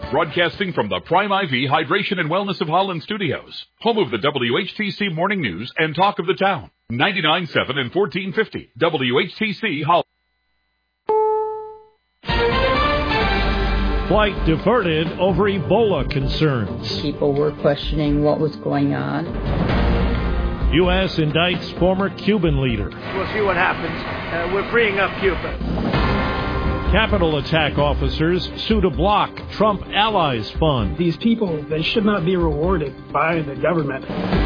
Broadcasting from the Prime IV Hydration and Wellness of Holland studios, home of the WHTC Morning News and Talk of the Town. 99.7 and 1450 WHTC Holland. Flight diverted over Ebola concerns. People were questioning what was going on. U.S. indicts former Cuban leader. We'll see what happens. We're freeing up Cuba. Capitol attack officers sue to block Trump allies fund. These people, they should not be rewarded by the government.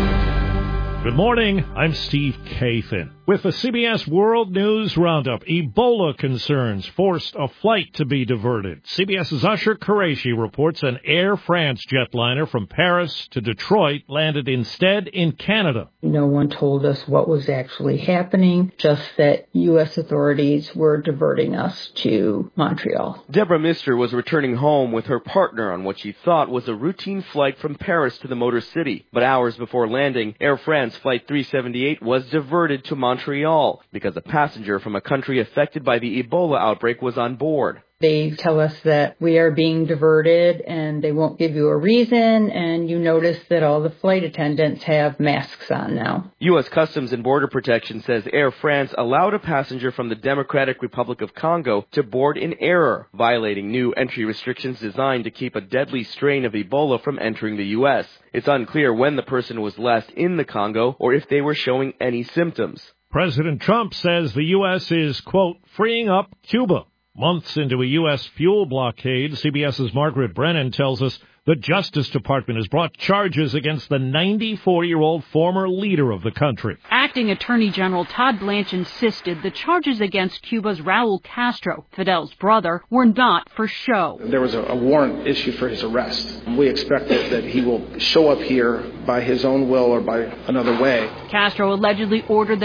Good morning, I'm Steve Kathan. With the CBS World News Roundup, Ebola concerns forced a flight to be diverted. CBS's Usher Qureshi reports an Air France jetliner from Paris to Detroit landed instead in Canada. No one told us what was actually happening, just that U.S. authorities were diverting us to Montreal. Deborah Mister was returning home with her partner on what she thought was a routine flight from Paris to the Motor City. But hours before landing, Air France Flight 378 was diverted to Montreal because a passenger from a country affected by the Ebola outbreak was on board. They tell us that we are being diverted and they won't give you a reason, and you notice that all the flight attendants have masks on now. U.S. Customs and Border Protection says Air France allowed a passenger from the Democratic Republic of Congo to board in error, violating new entry restrictions designed to keep a deadly strain of Ebola from entering the U.S. It's unclear when the person was last in the Congo or if they were showing any symptoms. President Trump says the U.S. is, quote, freeing up Cuba. Months into a U.S. fuel blockade, CBS's Margaret Brennan tells us the Justice Department has brought charges against the 94-year-old former leader of the country. Acting Attorney General Todd Blanche insisted the charges against Cuba's Raul Castro, Fidel's brother, were not for show. There was a warrant issued for his arrest. We expect that he will show up here by his own will or by another way. Castro allegedly ordered the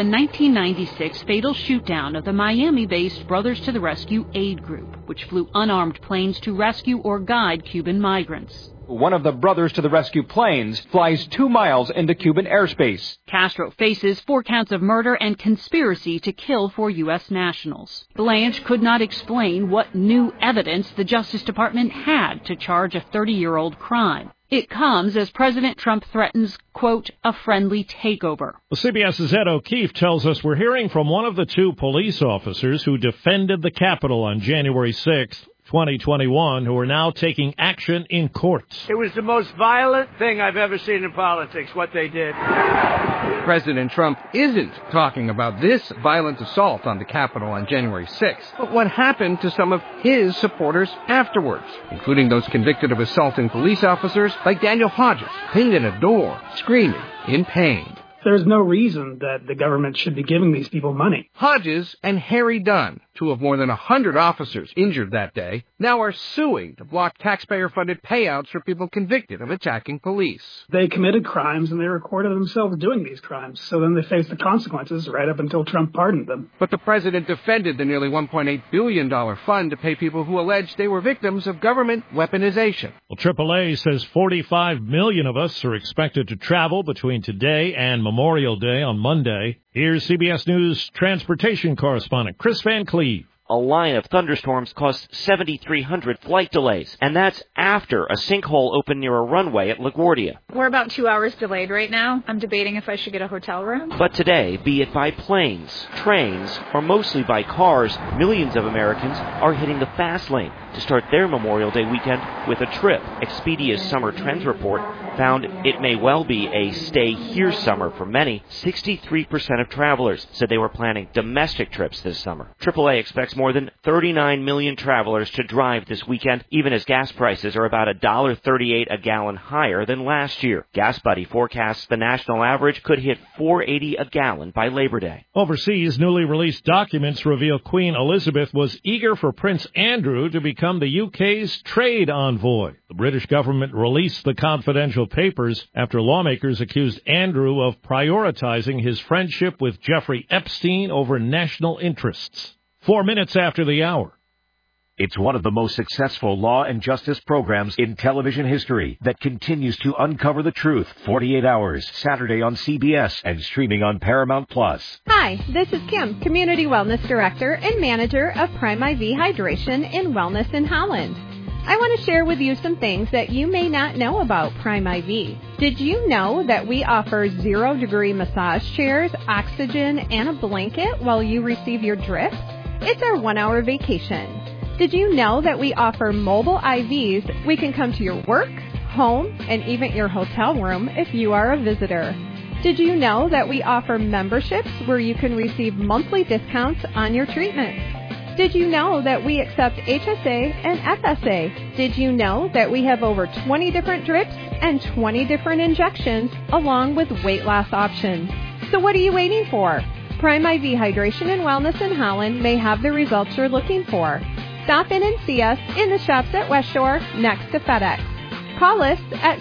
1996 fatal shootdown of the Miami-based Brothers to the Rescue aid group, which flew unarmed planes to rescue or guide Cuban migrants. One of the Brothers to the Rescue planes flies 2 miles into Cuban airspace. Castro faces 4 counts of murder and conspiracy to kill 4 U.S. nationals. Blanche could not explain what new evidence the Justice Department had to charge a 30-year-old crime. It comes as President Trump threatens, quote, a friendly takeover. Well, CBS's Ed O'Keefe tells us we're hearing from one of the 2 police officers who defended the Capitol on January 6th. 2021, who are now taking action in courts. It was the most violent thing I've ever seen in politics, what they did. President Trump isn't talking about this violent assault on the Capitol on January 6th, but what happened to some of his supporters afterwards, including those convicted of assaulting police officers like Daniel Hodges, pinned in a door, screaming in pain. There's no reason that the government should be giving these people money. Hodges and Harry Dunn, 2 of more than 100 officers injured that day, now are suing to block taxpayer-funded payouts for people convicted of attacking police. They committed crimes and they recorded themselves doing these crimes, so then they faced the consequences right up until Trump pardoned them. But the president defended the nearly $1.8 billion fund to pay people who alleged they were victims of government weaponization. Well, AAA says 45 million of us are expected to travel between today and Memorial Day on Monday. Here's CBS News transportation correspondent Chris Van Cleve. A line of thunderstorms caused 7,300 flight delays, and that's after a sinkhole opened near a runway at LaGuardia. We're about 2 hours delayed right now. I'm debating if I should get a hotel room. But today, be it by planes, trains, or mostly by cars, millions of Americans are hitting the fast lane to start their Memorial Day weekend with a trip. Expedia's Summer Trends Report found it may well be a stay-here summer for many. 63% of travelers said they were planning domestic trips this summer. AAA expects more than 39 million travelers to drive this weekend, even as gas prices are about $1.38 a gallon higher than last year. Gas Buddy forecasts the national average could hit $4.80 a gallon by Labor Day. Overseas, newly released documents reveal Queen Elizabeth was eager for Prince Andrew to become the UK's trade envoy. The British government released the confidential papers after lawmakers accused Andrew of prioritizing his friendship with Jeffrey Epstein over national interests. 4 minutes after the hour. It's one of the most successful law and justice programs in television history that continues to uncover the truth. 48 Hours, Saturday on CBS and streaming on Paramount+. Hi, this is Kim, Community Wellness Director and Manager of Prime IV Hydration and Wellness in Holland. I want to share with you some things that you may not know about Prime IV. Did you know that we offer 0-degree massage chairs, oxygen, and a blanket while you receive your drip? It's our 1-hour vacation. Did you know that we offer mobile IVs? We can come to your work, home, and even your hotel room if you are a visitor. Did you know that we offer memberships where you can receive monthly discounts on your treatments? Did you know that we accept HSA and FSA? Did you know that we have over 20 different drips and 20 different injections along with weight loss options? So what are you waiting for? Prime IV Hydration and Wellness in Holland may have the results you're looking for. Stop in and see us in the shops at West Shore next to FedEx. Call us at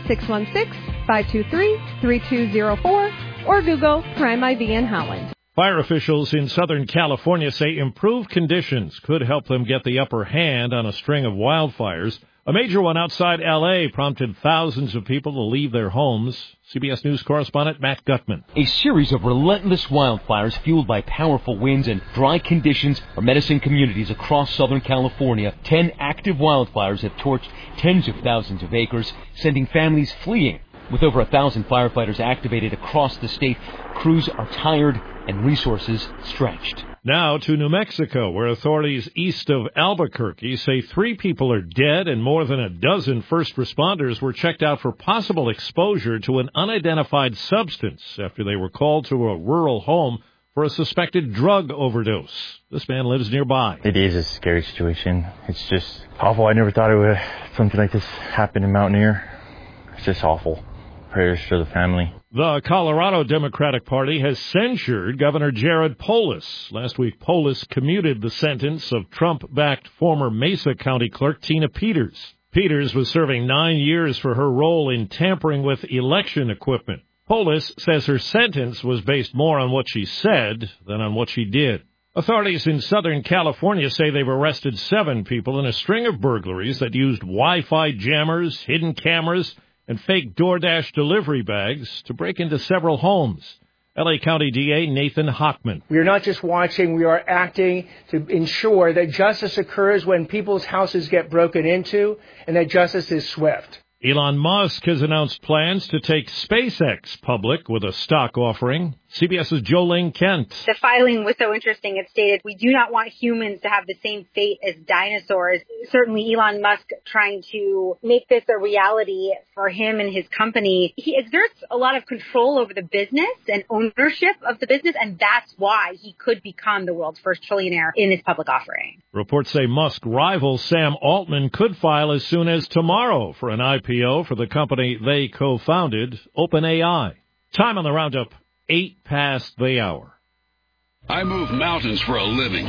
616-523-3204 or Google Prime IV in Holland. Fire officials in Southern California say improved conditions could help them get the upper hand on a string of wildfires. A major one outside L.A. prompted thousands of people to leave their homes. CBS News correspondent Matt Gutman. A series of relentless wildfires fueled by powerful winds and dry conditions are menacing communities across Southern California. 10 active wildfires have torched tens of thousands of acres, sending families fleeing. With over 1,000 firefighters activated across the state, crews are tired and resources stretched. Now to New Mexico, where authorities east of Albuquerque say 3 people are dead and more than a dozen first responders were checked out for possible exposure to an unidentified substance after they were called to a rural home for a suspected drug overdose. This man lives nearby. It is a scary situation. It's just awful. I never thought something like this happen in Mountaineer. It's just awful. Prayers for the family. The Colorado Democratic Party has censured Governor Jared Polis. Last week, Polis commuted the sentence of Trump-backed former Mesa County Clerk Tina Peters. Peters was serving 9 years for her role in tampering with election equipment. Polis says her sentence was based more on what she said than on what she did. Authorities in Southern California say they've arrested 7 people in a string of burglaries that used Wi-Fi jammers, hidden cameras, and fake DoorDash delivery bags to break into several homes. L.A. County DA Nathan Hochman. We are not just watching, we are acting to ensure that justice occurs when people's houses get broken into and that justice is swift. Elon Musk has announced plans to take SpaceX public with a stock offering. CBS's Jolene Kent. The filing was so interesting. It stated, we do not want humans to have the same fate as dinosaurs. Certainly Elon Musk trying to make this a reality for him and his company. He exerts a lot of control over the business and ownership of the business, and that's why he could become the world's first trillionaire in his public offering. Reports say Musk rival Sam Altman could file as soon as tomorrow for an IPO for the company they co-founded, OpenAI. Time on the roundup. 8 past the hour. I move mountains for a living.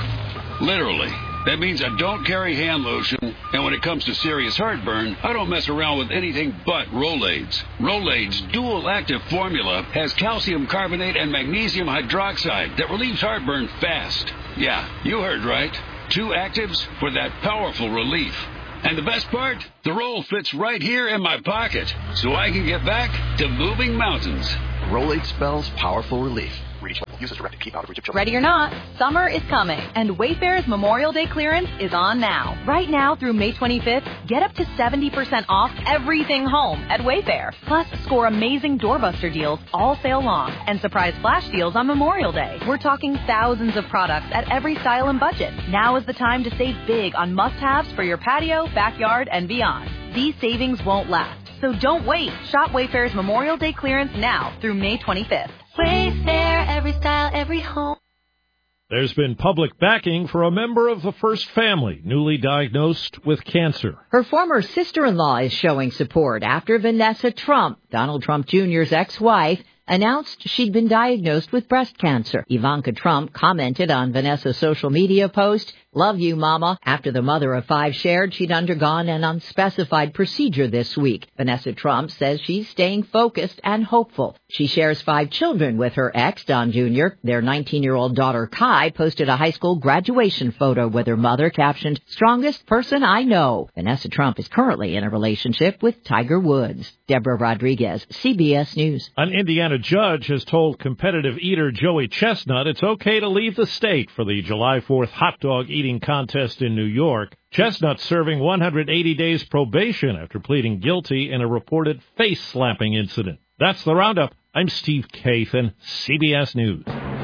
Literally. That means I don't carry hand lotion, and when it comes to serious heartburn, I don't mess around with anything but Rolaids. Rolaids' dual-active formula has calcium carbonate and magnesium hydroxide that relieves heartburn fast. Yeah, you heard right. 2 actives for that powerful relief. And the best part? The roll fits right here in my pocket, so I can get back to moving mountains. Rolaids spells powerful relief. Reach use as directed. Keep out of reach of children. Ready or not, summer is coming, and Wayfair's Memorial Day clearance is on now. Right now through May 25th, get up to 70% off everything home at Wayfair. Plus, score amazing doorbuster deals all sale long and surprise flash deals on Memorial Day. We're talking thousands of products at every style and budget. Now is the time to save big on must-haves for your patio, backyard, and beyond. These savings won't last. So don't wait. Shop Wayfair's Memorial Day clearance now through May 25th. Wayfair, every style, every home. There's been public backing for a member of the first family newly diagnosed with cancer. Her former sister-in-law is showing support after Vanessa Trump, Donald Trump Jr.'s ex-wife, announced she'd been diagnosed with breast cancer. Ivanka Trump commented on Vanessa's social media post, "Love you, Mama," after the mother of 5 shared she'd undergone an unspecified procedure this week. Vanessa Trump says she's staying focused and hopeful. She shares 5 children with her ex, Don Jr. Their 19-year-old daughter, Kai, posted a high school graduation photo with her mother captioned, "Strongest person I know." Vanessa Trump is currently in a relationship with Tiger Woods. Deborah Rodriguez, CBS News. An Indiana judge has told competitive eater Joey Chestnut it's okay to leave the state for the July 4th hot dog eating eating contest in New York. Chestnut serving 180 days probation after pleading guilty in a reported face-slapping incident. That's the Roundup. I'm Steve Kathan, CBS News.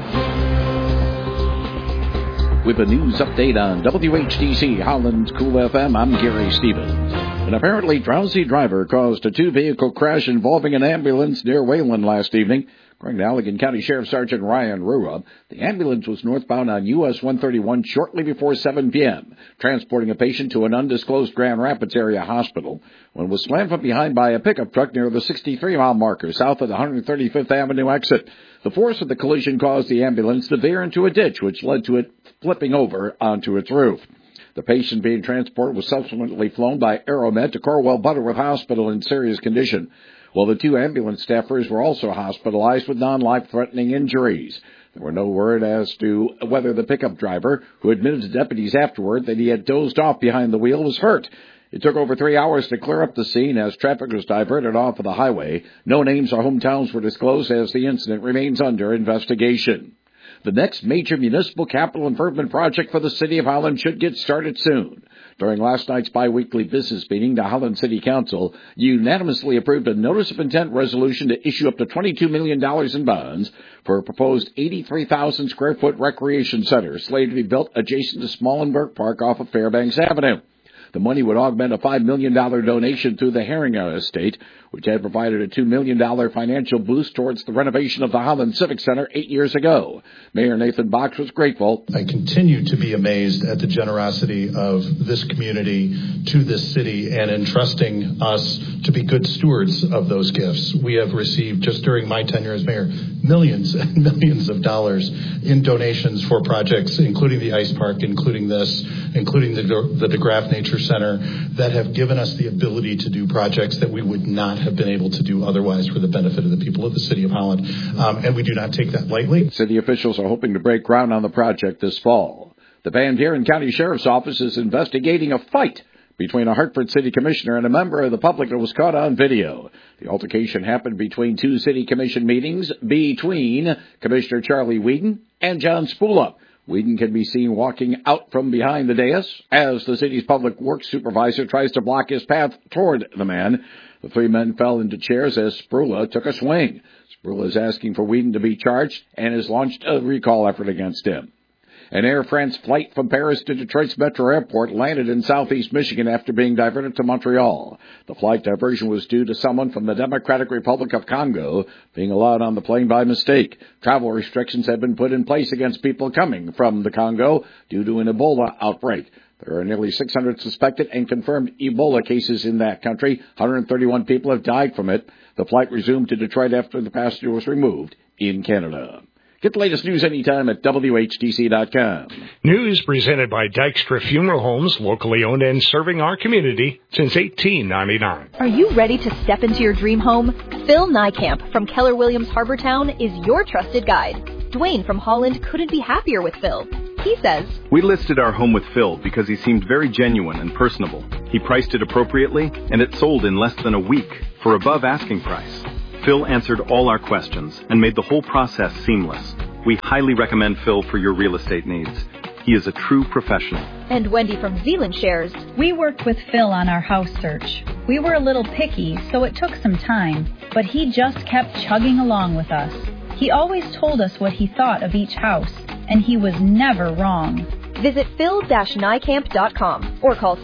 With a news update on WHTC Holland's Cool FM, I'm Gary Stevens. An apparently drowsy driver caused a two-vehicle crash involving an ambulance near Wayland last evening. According to Allegan County Sheriff Sergeant Ryan Rua, the ambulance was northbound on US 131 shortly before 7 p.m., transporting a patient to an undisclosed Grand Rapids area hospital when it was slammed from behind by a pickup truck near the 63-mile marker south of the 135th Avenue exit. The force of the collision caused the ambulance to veer into a ditch, which led to it flipping over onto its roof. The patient being transported was subsequently flown by Aeromed to Corwell Butterworth Hospital in serious condition, while the two ambulance staffers were also hospitalized with non-life-threatening injuries. There were no word as to whether the pickup driver, who admitted to deputies afterward that he had dozed off behind the wheel, was hurt. It took over 3 hours to clear up the scene as traffic was diverted off of the highway. No names or hometowns were disclosed as the incident remains under investigation. The next major municipal capital improvement project for the City of Holland should get started soon. During last night's biweekly business meeting, the Holland City Council unanimously approved a notice of intent resolution to issue up to $22 million in bonds for a proposed 83,000 square foot recreation center slated to be built adjacent to Smallenberg Park off of Fairbanks Avenue. The money would augment a $5 million donation through the Herring Estate, which had provided a $2 million financial boost towards the renovation of the Holland Civic Center 8 years ago. Mayor Nathan Box was grateful. I continue to be amazed at the generosity of this community to this city and entrusting us to be good stewards of those gifts. We have received, just during my tenure as mayor, millions and millions of dollars in donations for projects, including the ice park, including this, including the DeGraff Nature Center, that have given us the ability to do projects that we would not have been able to do otherwise for the benefit of the people of the City of Holland. And we do not take that lightly. City officials are hoping to break ground on the project this fall. The Van Buren County Sheriff's Office is investigating a fight between a Hartford City Commissioner and a member of the public that was caught on video. The altercation happened between two City Commission meetings between Commissioner Charlie Whedon and John Spula. Whedon can be seen walking out from behind the dais as the city's public works supervisor tries to block his path toward the man. The three men fell into chairs as Sprula took a swing. Sprula is asking for Whedon to be charged and has launched a recall effort against him. An Air France flight from Paris to Detroit's Metro Airport landed in southeast Michigan after being diverted to Montreal. The flight diversion was due to someone from the Democratic Republic of Congo being allowed on the plane by mistake. Travel restrictions have been put in place against people coming from the Congo due to an Ebola outbreak. There are nearly 600 suspected and confirmed Ebola cases in that country. 131 people have died from it. The flight resumed to Detroit after the passenger was removed in Canada. Get the latest news anytime at WHTC.com. News presented by Dykstra Funeral Homes, locally owned and serving our community since 1899. Are you ready to step into your dream home? Phil Niekamp from Keller Williams Harbortown is your trusted guide. Dwayne from Holland couldn't be happier with Phil. He says, "We listed our home with Phil because he seemed very genuine and personable. He priced it appropriately, and it sold in less than a week for above asking price. Phil answered all our questions and made the whole process seamless. We highly recommend Phil for your real estate needs. He is a true professional." And Wendy from Zealand shares, "We worked with Phil on our house search. We were a little picky, so it took some time, but he just kept chugging along with us. He always told us what he thought of each house, and he was never wrong." Visit phil-niekamp.com or call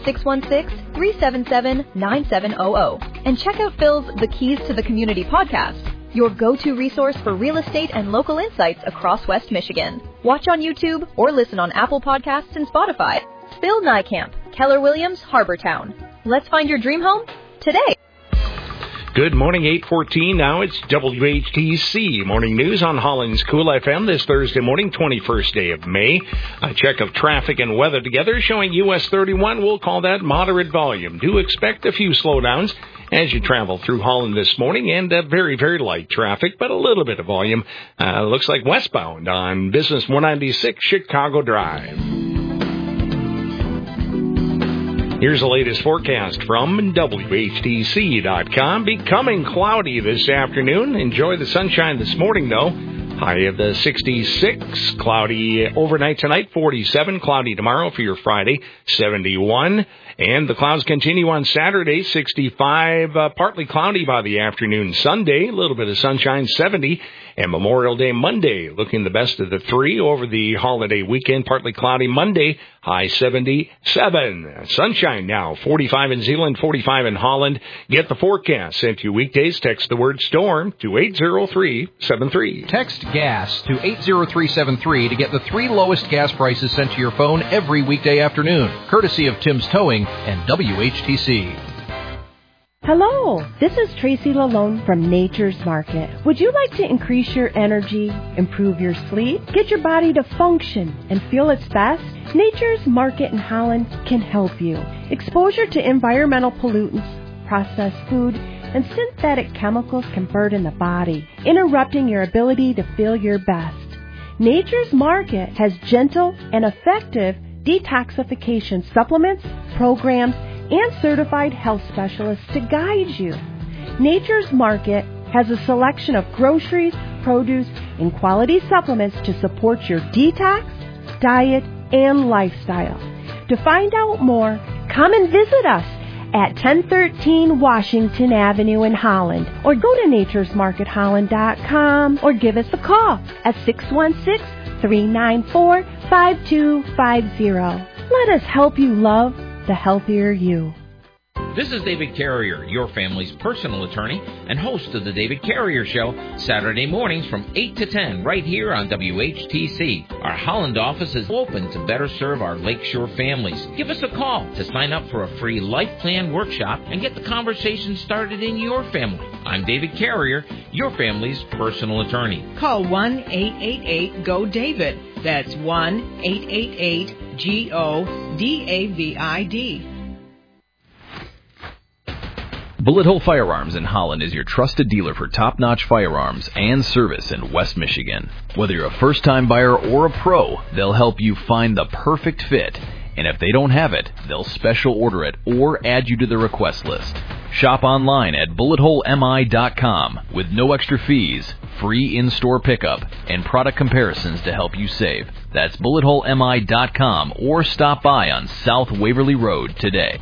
616-377-9700 and check out Phil's The Keys to the Community podcast, your go-to resource for real estate and local insights across West Michigan. Watch on YouTube or listen on Apple Podcasts and Spotify. Phil Niekamp, Keller Williams, Harbortown. Let's find your dream home today. Good morning, 8:14. Now it's WHTC Morning News on Holland's Cool FM this Thursday morning, 21st day of May. A check of traffic and weather together showing US 31. We'll call that moderate volume. Do expect a few slowdowns as you travel through Holland this morning, and very, very light traffic, but a little bit of volume. Looks like westbound on Business 196 Chicago Drive. Here's the latest forecast from WHTC.com. Becoming cloudy this afternoon. Enjoy the sunshine this morning, though. High of the 66, cloudy overnight tonight, 47, cloudy tomorrow for your Friday, 71. And the clouds continue on Saturday, 65, partly cloudy by the afternoon. Sunday, a little bit of sunshine, 70. And Memorial Day Monday, looking the best of the three over the holiday weekend. Partly cloudy Monday, high 77. Sunshine now, 45 in Zeeland, 45 in Holland. Get the forecast sent to you weekdays. Text the word storm to 80373. Text GAS to 80373 to get the 3 lowest gas prices sent to your phone every weekday afternoon, courtesy of Tim's Towing and WHTC. Hello, this is Tracy Lalone from Nature's Market. Would you like to increase your energy, improve your sleep, get your body to function and feel its best? Nature's Market in Holland can help you. Exposure to environmental pollutants, processed food, and synthetic chemicals can burden the body, interrupting your ability to feel your best. Nature's Market has gentle and effective detoxification supplements, programs, and certified health specialists to guide you. Nature's Market has a selection of groceries, produce, and quality supplements to support your detox, diet, and lifestyle. To find out more, come and visit us at 1013 Washington Avenue in Holland, or go to naturesmarketholland.com, or give us a call at 616-394-5250. Let us help you love the healthier you. This is David Carrier, your family's personal attorney and host of the David Carrier Show, Saturday mornings from 8 to 10 right here on WHTC. Our Holland office is open to better serve our Lakeshore families. Give us a call to sign up for a free life plan workshop and get the conversation started in your family. I'm David Carrier, your family's personal attorney. Call 1-888-GO-DAVID. That's 1-888-GO-DAVID. Bullet Hole Firearms in Holland is your trusted dealer for top-notch firearms and service in West Michigan. Whether you're a first-time buyer or a pro, they'll help you find the perfect fit. And if they don't have it, they'll special order it or add you to the request list. Shop online at bulletholemi.com with no extra fees, free in-store pickup, and product comparisons to help you save. That's bulletholemi.com or stop by on South Waverly Road today.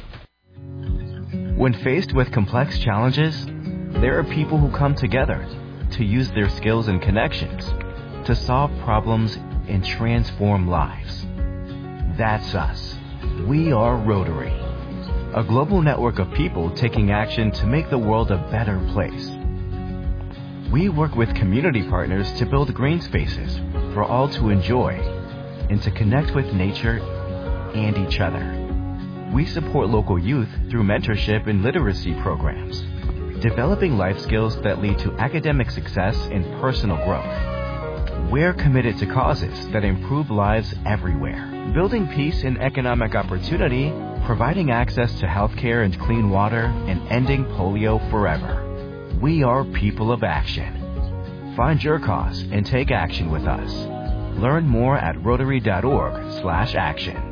When faced with complex challenges, there are people who come together to use their skills and connections to solve problems and transform lives. That's us. We are Rotary, a global network of people taking action to make the world a better place. We work with community partners to build green spaces for all to enjoy and to connect with nature and each other. We support local youth through mentorship and literacy programs, developing life skills that lead to academic success and personal growth. We're committed to causes that improve lives everywhere, building peace and economic opportunity, providing access to healthcare and clean water, and ending polio forever. We are people of action. Find your cause and take action with us. Learn more at rotary.org/action.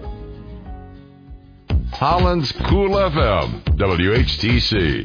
Holland's Cool FM, WHTC.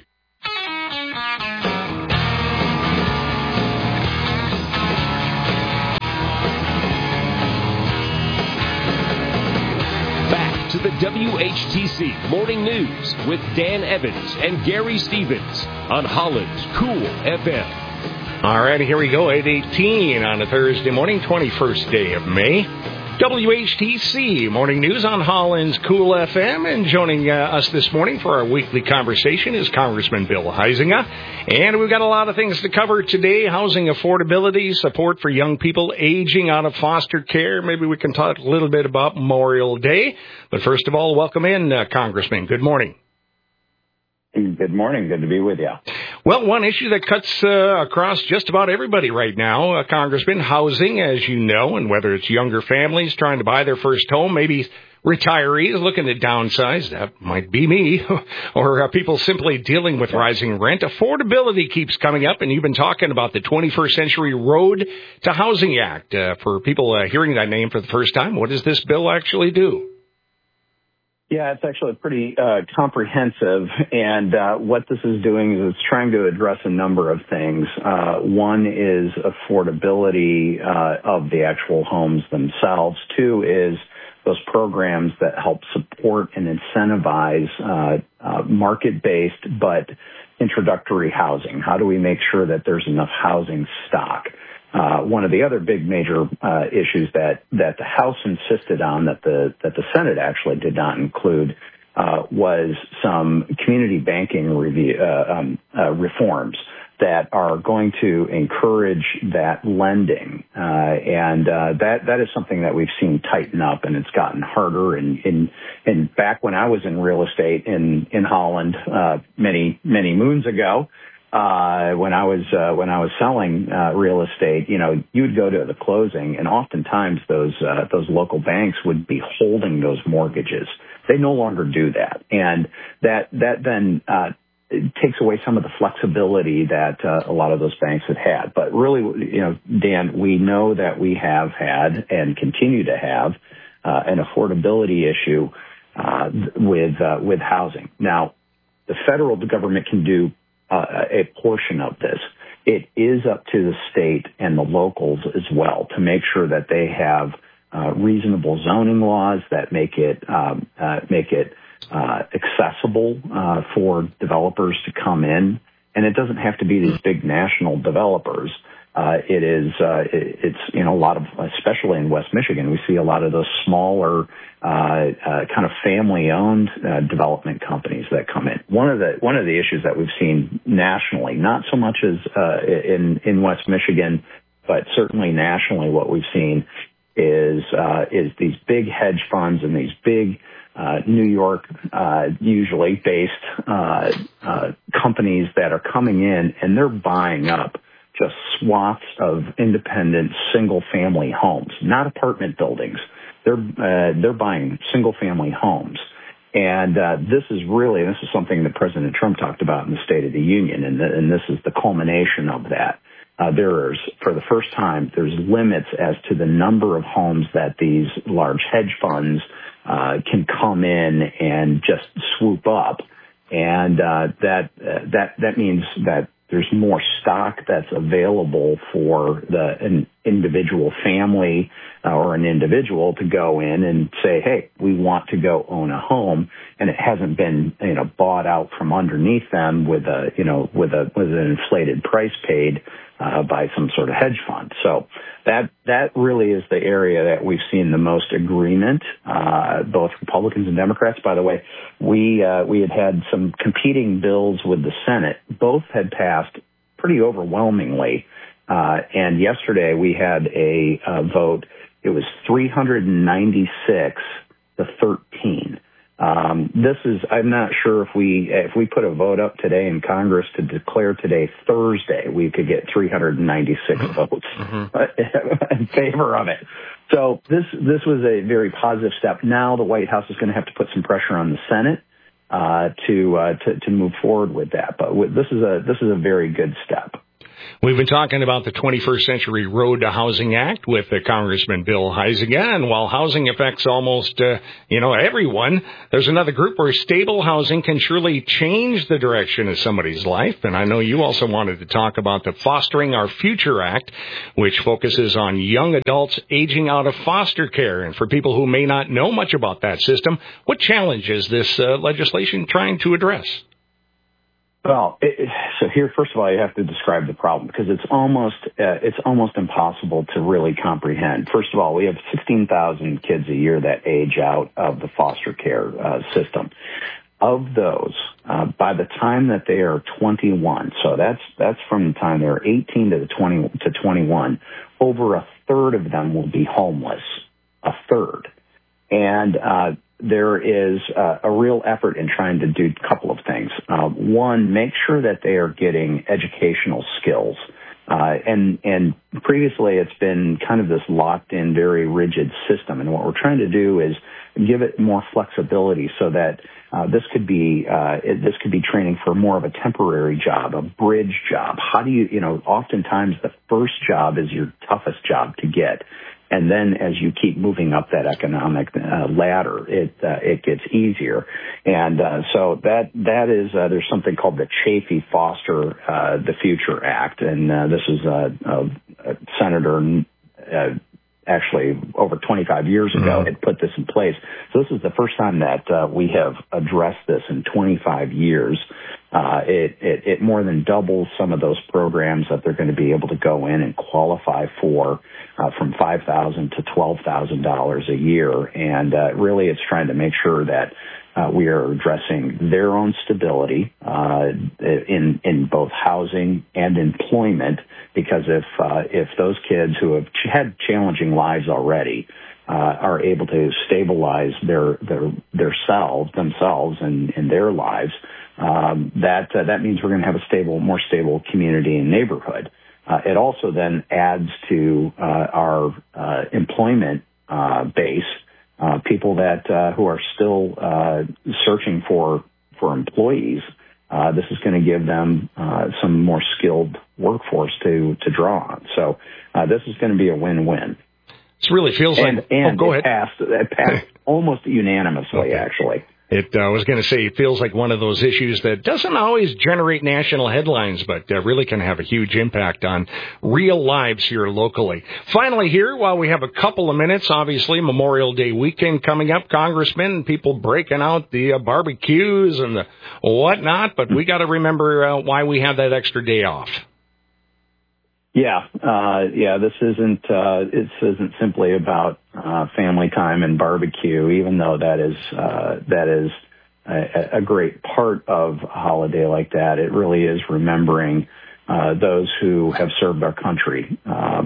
Back to the WHTC Morning News with Dan Evans and Gary Stevens on Holland's Cool FM. All right, here we go, 8:18 on a Thursday morning, 21st day of May. WHTC Morning News on Holland's Cool FM, and joining us this morning for our weekly conversation is Congressman Bill Huizenga. And we've got a lot of things to cover today: housing affordability, support for young people aging out of foster care. Maybe we can talk a little bit about Memorial Day. But first of all, welcome in, Congressman. Good morning. Good morning. Good to be with you. Well, one issue that cuts across just about everybody right now, Congressman, housing, as you know, and whether it's younger families trying to buy their first home, maybe retirees looking to downsize, that might be me, or people simply dealing with rising rent. Affordability keeps coming up, and you've been talking about the 21st Century Road to Housing Act. For people hearing that name for the first time, what does this bill actually do? Yeah, it's actually pretty comprehensive, and what this is doing is it's trying to address a number of things. One is affordability of the actual homes themselves. Two is those programs that help support and incentivize market-based but introductory housing. How do we make sure that there's enough housing stock? One of the other big major issues that the House insisted on that the Senate actually did not include was some community banking reforms that are going to encourage that lending, and that is something that we've seen tighten up, and it's gotten harder. And back when I was in real estate in Holland many moons ago. When I was selling real estate, you would go to the closing, and oftentimes those local banks would be holding those mortgages. They no longer do that, and that then takes away some of the flexibility that a lot of those banks had. But really, Dan, we know that we have had and continue to have an affordability issue with housing. Now, the federal government can do a portion of this. It is up to the state and the locals as well to make sure that they have reasonable zoning laws that make it accessible for developers to come in. And it doesn't have to be these big national developers. It's a lot of, especially in West Michigan, we see a lot of those smaller kind of family-owned development companies that come in. One of the issues that we've seen nationally, not so much as in West Michigan, but certainly nationally, what we've seen is these big hedge funds and these big New York, usually based companies that are coming in, and they're buying up just swaths of independent single-family homes, not apartment buildings. They're buying single-family homes, and this is something that President Trump talked about in the State of the Union, and this is the culmination of that. For the first time, there's limits as to the number of homes that these large hedge funds can come in and just swoop up, and that means that there's more stock that's available for an individual family or an individual to go in and say, hey, we want to go own a home, and it hasn't been bought out from underneath them with an inflated price paid by some sort of hedge fund. So that really is the area that we've seen the most agreement, both Republicans and Democrats. By the way, we had some competing bills with the Senate. Both had passed pretty overwhelmingly, and yesterday we had a vote. It was 396 to 13. I'm not sure if we put a vote up today in Congress to declare today Thursday, we could get 396 votes in favor of it. So this was a very positive step. Now the White House is going to have to put some pressure on the Senate to move forward with that. But this is a very good step. We've been talking about the 21st Century Road to Housing Act with Congressman Bill Huizenga, and while housing affects almost, everyone, there's another group where stable housing can surely change the direction of somebody's life. And I know you also wanted to talk about the Fostering Our Future Act, which focuses on young adults aging out of foster care. And for people who may not know much about that system, what challenge is this legislation trying to address? Well, so here, first of all, you have to describe the problem because it's almost impossible to really comprehend. First of all, we have 16,000 kids a year that age out of the foster care system. Of those, by the time that they are 21, so that's from the time they're 18 to 21, over a third of them will be homeless. A third. And there is a real effort in trying to do a couple of things. One, make sure that they are getting educational skills. And previously it's been kind of this locked in, very rigid system. And what we're trying to do is give it more flexibility so that this could be training for more of a temporary job, a bridge job. How do you oftentimes the first job is your toughest job to get. And then as you keep moving up that economic ladder, it gets easier. And so that is there's something called the Chafee-Foster the Future Act, and this is a senator actually over 25 years ago had put this in place. So this is the first time that we have addressed this in 25 years. It more than doubles some of those programs that they're going to be able to go in and qualify for from $5,000 to $12,000 a year. And really it's trying to make sure that we are addressing their own stability in both housing and employment, because if those kids who have had challenging lives already are able to stabilize themselves and their lives, that means we're going to have a more stable community and neighborhood. It also then adds to our employment base. People that who are still searching for employees. This is going to give them some more skilled workforce to draw on. So this is going to be a win-win. This really feels like... And go it ahead. It passed almost unanimously, actually. I was going to say, it feels like one of those issues that doesn't always generate national headlines, but really can have a huge impact on real lives here locally. Finally here, while we have a couple of minutes, obviously Memorial Day weekend coming up, Congressman, people breaking out the barbecues and the whatnot, but we got to remember why we have that extra day off. Yeah, this isn't simply about family time and barbecue, even though that is a great part of a holiday like that. It really is remembering those who have served our country.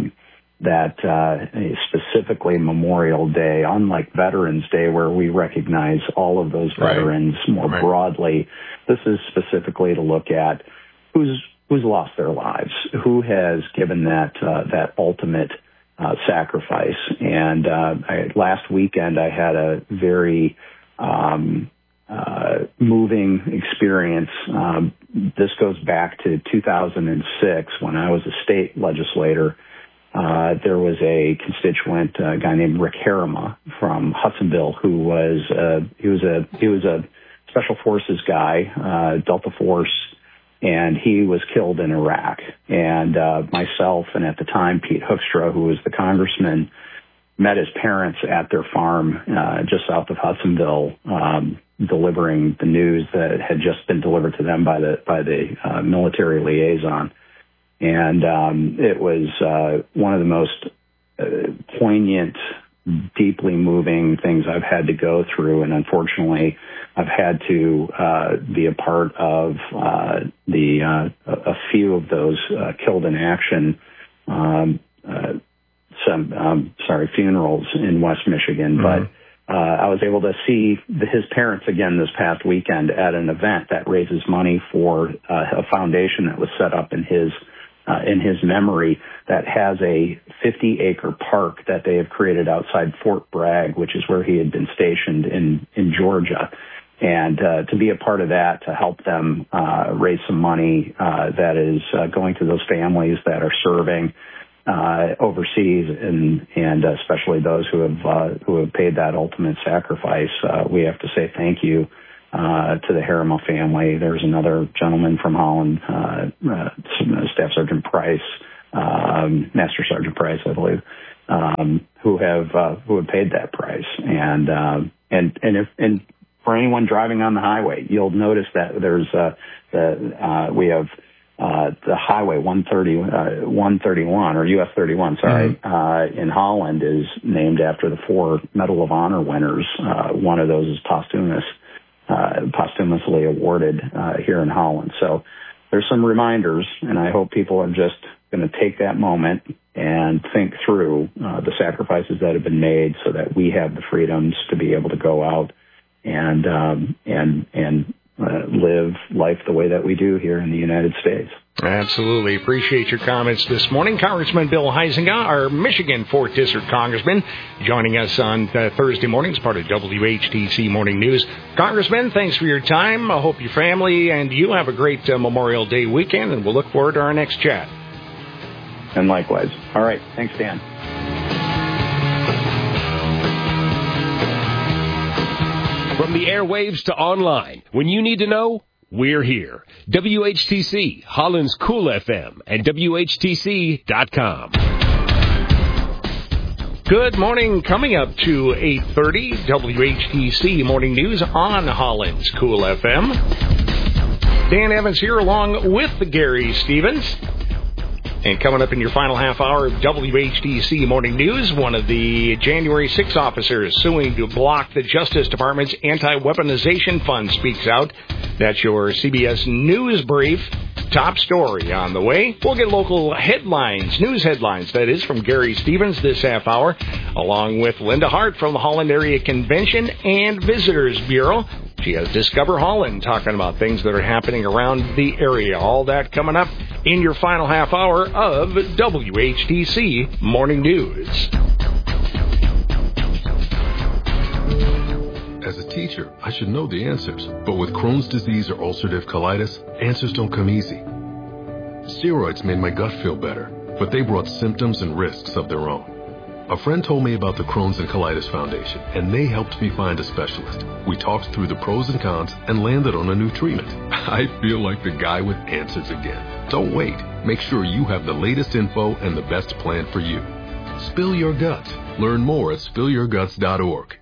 That specifically Memorial Day, unlike Veterans Day, where we recognize all of those veterans more broadly, this is specifically to look at who's lost their lives, who has given that ultimate sacrifice. And last weekend I had a very moving experience. This goes back to 2006 when I was a state legislator. There was a constituent, a guy named Rick Harima from Hudsonville, who was he was a special forces guy, Delta Force. And he was killed in Iraq. And myself and at the time Pete Hoekstra, who was the congressman, met his parents at their farm just south of Hudsonville, delivering the news that had just been delivered to them by the military liaison. And it was one of the most poignant, deeply moving things I've had to go through. And unfortunately, I've had to be a part of a few of those killed in action funerals in West Michigan. But I was able to see his parents again this past weekend at an event that raises money for a foundation that was set up in his memory that has a 50-acre park that they have created outside Fort Bragg, which is where he had been stationed in Georgia. And to be a part of that, to help them raise some money that is going to those families that are serving overseas, and especially those who have paid that ultimate sacrifice, we have to say thank you to the Harima family. There's another gentleman from Holland, Staff Sergeant Price, Master Sergeant Price, I believe, who have paid that price. And for anyone driving on the highway, you'll notice that there's we have the Highway 131 or US 31, in Holland is named after the 4 Medal of Honor winners. One of those is posthumously awarded here in Holland. So there's some reminders, and I hope people are just going to take that moment and think through the sacrifices that have been made so that we have the freedoms to be able to go out and live life the way that we do here in the United States. Absolutely. Appreciate your comments this morning. Congressman Bill Huizenga, our Michigan 4th District Congressman, joining us on Thursday morning as part of WHTC Morning News. Congressman, thanks for your time. I hope your family and you have a great Memorial Day weekend, and we'll look forward to our next chat. And likewise. All right. Thanks, Dan. From the airwaves to online, when you need to know, we're here. WHTC, Holland's Cool FM, and WHTC.com. Good morning. Coming up to 8:30, WHTC Morning News on Holland's Cool FM. Dan Evans here along with Gary Stevens. And coming up in your final half hour of WHTC Morning News, one of the January 6 officers suing to block the Justice Department's anti-weaponization fund speaks out. That's your CBS News Brief. Top story on the way. We'll get local headlines, news headlines, that is, from Gary Stevens this half hour, along with Linda Hart from the Holland Area Convention and Visitors Bureau. She has Discover Holland, talking about things that are happening around the area. All that coming up in your final half hour of WHTC Morning News. As a teacher, I should know the answers. But with Crohn's disease or ulcerative colitis, answers don't come easy. Steroids made my gut feel better, but they brought symptoms and risks of their own. A friend told me about the Crohn's and Colitis Foundation, and they helped me find a specialist. We talked through the pros and cons and landed on a new treatment. I feel like the guy with answers again. Don't wait. Make sure you have the latest info and the best plan for you. Spill Your Guts. Learn more at spillyourguts.org.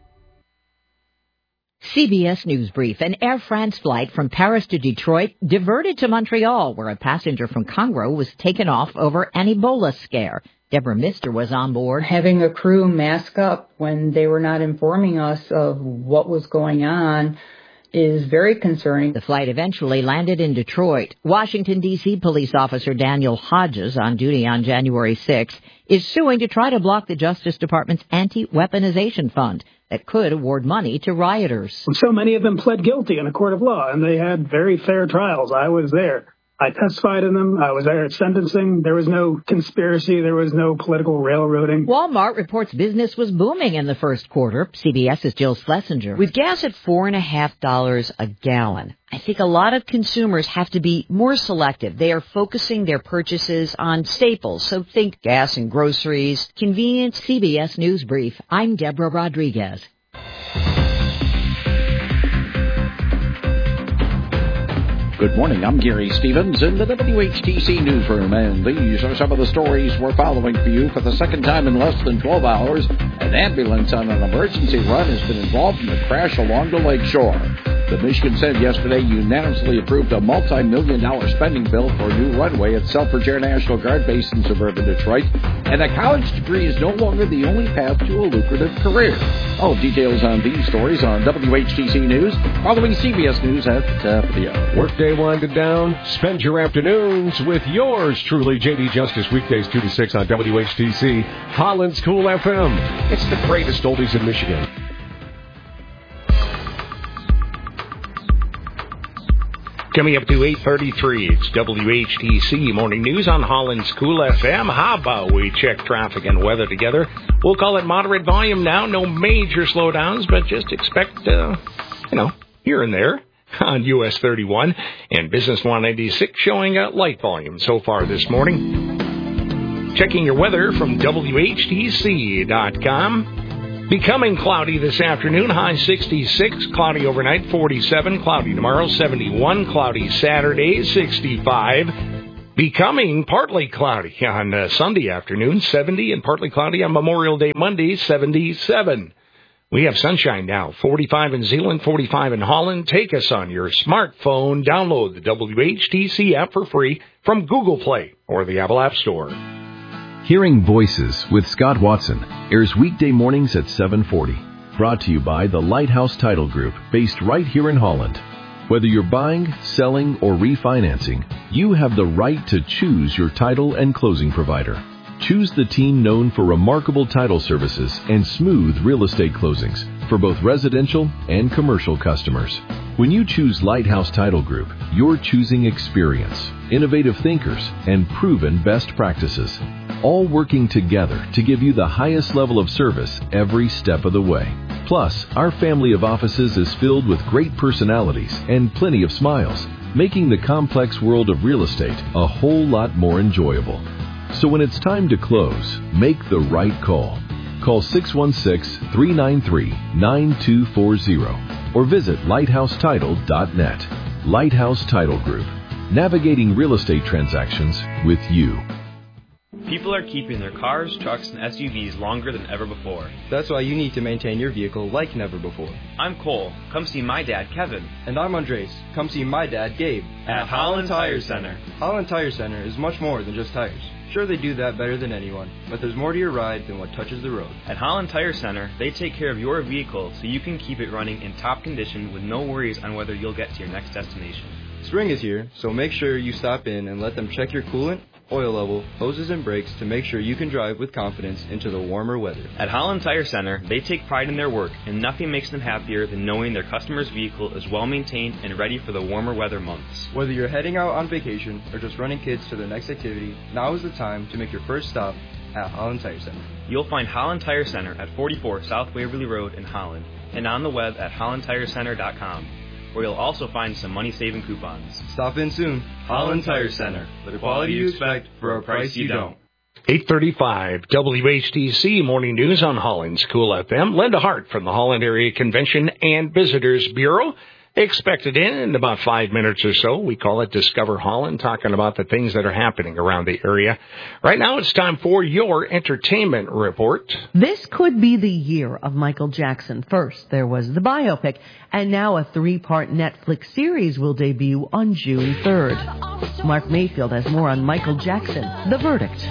CBS News Brief. An Air France flight from Paris to Detroit diverted to Montreal, where a passenger from Congo was taken off over an Ebola scare. Deborah Mister was on board. Having a crew mask up when they were not informing us of what was going on is very concerning. The flight eventually landed in Detroit. Washington, D.C. police officer Daniel Hodges, on duty on January 6th, is suing to try to block the Justice Department's anti-weaponization fund that could award money to rioters. So many of them pled guilty in a court of law, and they had very fair trials. I was there. I testified in them. I was there at sentencing. There was no conspiracy. There was no political railroading. Walmart reports business was booming in the first quarter. CBS's Jill Schlesinger. With gas at $4.50 a gallon, I think a lot of consumers have to be more selective. They are focusing their purchases on staples. So think gas and groceries, convenience. CBS News Brief. I'm Deborah Rodriguez. Good morning, I'm Gary Stevens in the WHTC newsroom, and these are some of the stories we're following for you. For the second time in less than 12 hours, an ambulance on an emergency run has been involved in a crash along the lakeshore. The Michigan Senate yesterday unanimously approved a multi-million-dollar spending bill for a new runway at Selfridge Air National Guard Base in suburban Detroit, and a college degree is no longer the only path to a lucrative career. All details on these stories on WHTC News, following CBS News at the top of the hour. Workday winded down. Spend your afternoons with yours truly, J.D. Justice, weekdays 2 to 6 on WHTC, Holland's Cool FM. It's the greatest oldies in Michigan. Coming up to 8:33, it's WHTC Morning News on Holland's Cool FM. How about we check traffic and weather together? We'll call it moderate volume now. No major slowdowns, but just expect, here and there on US 31 and Business 196 showing a light volume so far this morning. Checking your weather from WHTC.com. Becoming cloudy this afternoon, high 66, cloudy overnight, 47, cloudy tomorrow, 71, cloudy Saturday, 65. Becoming partly cloudy on Sunday afternoon, 70, and partly cloudy on Memorial Day Monday, 77. We have sunshine now, 45 in Zeeland, 45 in Holland. Take us on your smartphone. Download the WHTC app for free from Google Play or the Apple App Store. Hearing Voices with Scott Watson airs weekday mornings at 7:40. Brought to you by the Lighthouse Title Group, based right here in Holland. Whether you're buying, selling, or refinancing, you have the right to choose your title and closing provider. Choose the team known for remarkable title services and smooth real estate closings for both residential and commercial customers. When you choose Lighthouse Title Group, you're choosing experience, innovative thinkers, and proven best practices, all working together to give you the highest level of service every step of the way. Plus, our family of offices is filled with great personalities and plenty of smiles, making the complex world of real estate a whole lot more enjoyable. So when it's time to close, make the right call. Call 616-393-9240 or visit lighthousetitle.net. Lighthouse Title Group, navigating real estate transactions with you. People are keeping their cars, trucks, and SUVs longer than ever before. That's why you need to maintain your vehicle like never before. I'm Cole. Come see my dad, Kevin. And I'm Andres. Come see my dad, Gabe. At Holland Tire Center. Holland Tire Center is much more than just tires. Sure, they do that better than anyone, but there's more to your ride than what touches the road. At Holland Tire Center, they take care of your vehicle so you can keep it running in top condition with no worries on whether you'll get to your next destination. Spring is here, so make sure you stop in and let them check your coolant, oil level, hoses, and brakes to make sure you can drive with confidence into the warmer weather. At Holland Tire Center, they take pride in their work, and nothing makes them happier than knowing their customer's vehicle is well maintained and ready for the warmer weather months. Whether you're heading out on vacation or just running kids to their next activity, now is the time to make your first stop at Holland Tire Center. You'll find Holland Tire Center at 44 South Waverly Road in Holland, and on the web at hollandtirecenter.com. where you'll also find some money-saving coupons. Stop in soon. Holland Tire Center. The quality you expect for a price you don't. 8:35 WHTC Morning News on Holland's Cool FM. Linda Hart from the Holland Area Convention and Visitors Bureau. Expected in about 5 minutes or so. We call it Discover Holland, talking about the things that are happening around the area. Right now it's time for your entertainment report. This could be the year of Michael Jackson. First, there was the biopic, and now a 3-part Netflix series will debut on June 3rd. Mark Mayfield has more on Michael Jackson, The Verdict.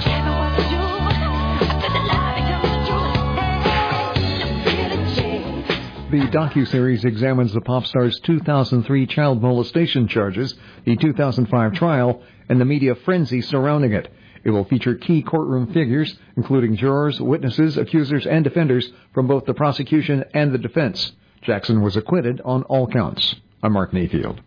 The docuseries examines the pop star's 2003 child molestation charges, the 2005 trial, and the media frenzy surrounding it. It will feature key courtroom figures, including jurors, witnesses, accusers, and defenders from both the prosecution and the defense. Jackson was acquitted on all counts. I'm Mark Mayfield.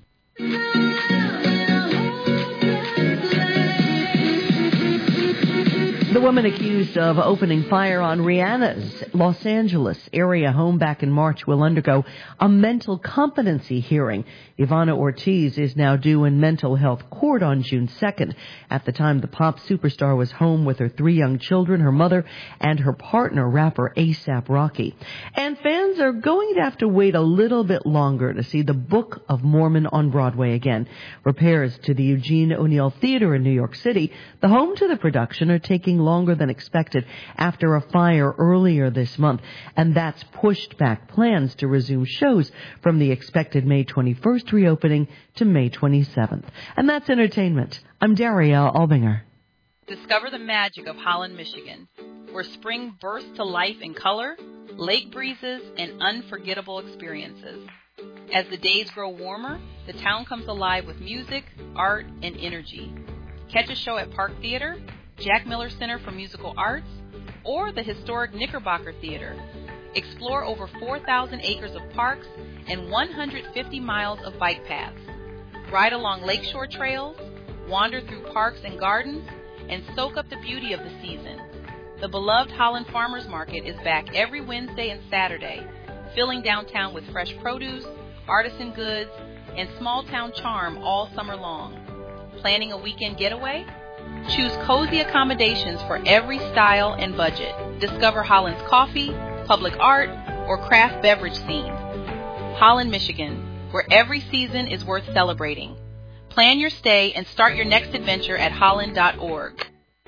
The woman accused of opening fire on Rihanna's Los Angeles area home back in March will undergo a mental competency hearing. Ivana Ortiz is now due in mental health court on June 2nd. At the time, the pop superstar was home with her 3 young children, her mother, and her partner, rapper A$AP Rocky. And fans are going to have to wait a little bit longer to see the Book of Mormon on Broadway again. Repairs to the Eugene O'Neill Theater in New York City, the home to the production, are taking longer than expected after a fire earlier this month, and that's pushed back plans to resume shows from the expected May 21st reopening to May 27th. And that's entertainment. I'm Daria Albinger. Discover the magic of Holland, Michigan, where spring bursts to life in color, lake breezes, and unforgettable experiences. As the days grow warmer, the town comes alive with music, art, and energy. Catch a show at Park Theater, Jack Miller Center for Musical Arts, or the historic Knickerbocker Theater. Explore over 4,000 acres of parks and 150 miles of bike paths. Ride along lakeshore trails, wander through parks and gardens, and soak up the beauty of the season. The beloved Holland Farmers Market is back every Wednesday and Saturday, filling downtown with fresh produce, artisan goods, and small-town charm all summer long. Planning a weekend getaway? Choose cozy accommodations for every style and budget. Discover Holland's coffee, public art, or craft beverage scene. Holland, Michigan, where every season is worth celebrating. Plan your stay and start your next adventure at holland.org.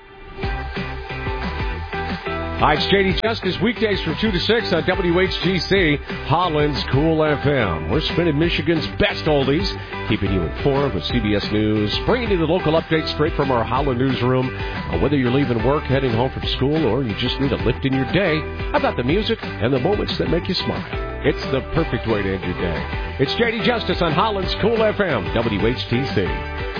Hi, it's JD Justice, weekdays from 2 to 6 on WHTC, Holland's Cool FM. We're spinning Michigan's best oldies, keeping you informed with CBS News, bringing you the local updates straight from our Holland newsroom. Whether you're leaving work, heading home from school, or you just need a lift in your day, how about the music and the moments that make you smile? It's the perfect way to end your day. It's JD Justice on Holland's Cool FM, WHTC.